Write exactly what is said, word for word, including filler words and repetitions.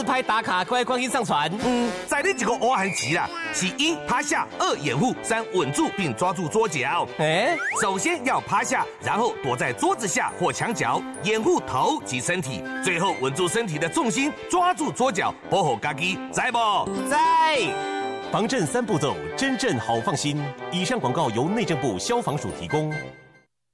拍打卡，快快去上传。 嗯，在你一个挖痕期啦，是一趴下，二掩护，三稳住并抓住桌角。 哎， 首先要趴下，然后躲在桌子下或墙角，掩护头及身体，最后稳住身体的重心，抓住桌角，保护家己，知不？ 在。 防震三步骤，真正好放心。以上广告由内政部消防署提供。